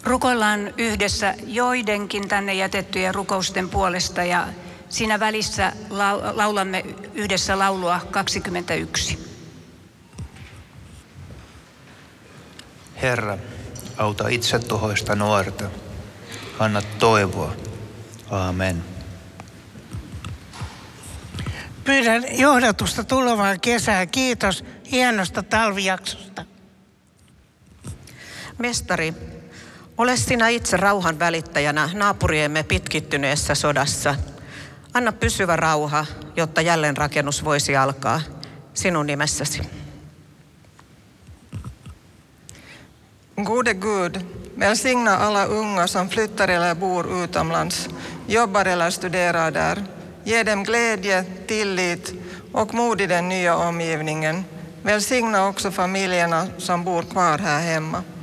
Rukoillaan yhdessä joidenkin tänne jätettyjen rukousten puolesta ja siinä välissä laulamme yhdessä laulua 21. Herra, auta itsetuhoista nuorta. Anna toivoa. Aamen. Pyydän johdatusta tulevaan kesään. Kiitos hienosta talvijaksosta. Mestari, ole sinä itse rauhan välittäjänä naapuriemme pitkittyneessä sodassa. Anna pysyvä rauha, jotta jälleenrakennus voisi alkaa sinun nimessäsi. Gode Gud, välsigna alla unga som flyttar eller bor utomlands, jobbar eller studerar där. Ge dem glädje, tillit och mod i den nya omgivningen. Välsigna också familjerna som bor kvar här hemma.